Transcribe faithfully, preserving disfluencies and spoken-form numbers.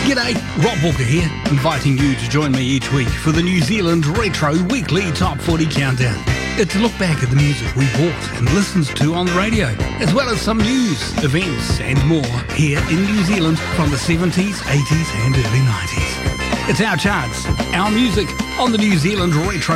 G'day, Rob Walker here, inviting you to join me each week for the New Zealand Retro Weekly Top forty Countdown. It's a look back at the music we bought and listened to on the radio, as well as some news, events and more here in New Zealand from the seventies, eighties and early nineties. It's our charts, our music on the New Zealand Retro